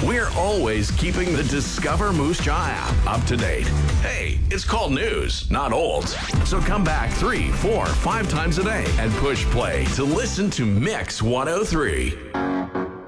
We're always keeping the Discover Moose Jaw app up to date. Hey, it's called news, not old. So come back 3, 4, 5 times a day and push play to listen to Mix 103.